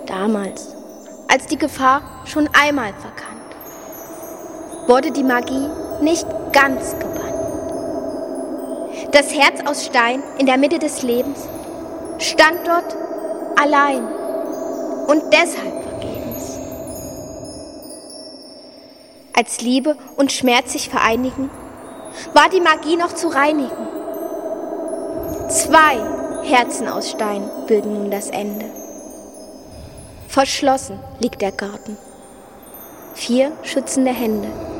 Damals, als die Gefahr schon einmal verkannt, wurde die Magie nicht ganz gebannt. Das Herz aus Stein in der Mitte des Lebens stand dort allein und deshalb vergebens. Als Liebe und Schmerz sich vereinigen, war die Magie noch zu reinigen. 2 Herzen aus Stein bilden nun das Ende. Verschlossen liegt der Garten, 4 schützende Hände